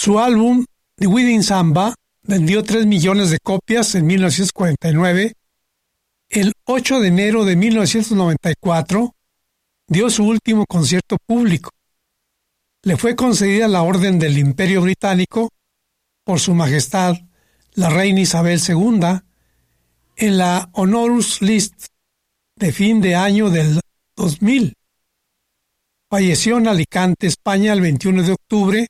Su álbum The Wedding Samba vendió 3 millones de copias en 1949. El 8 de enero de 1994 dio su último concierto público. Le fue concedida la Orden del Imperio Británico por Su Majestad la Reina Isabel II en la Honoris List de fin de año del 2000. Falleció en Alicante, España, el 21 de octubre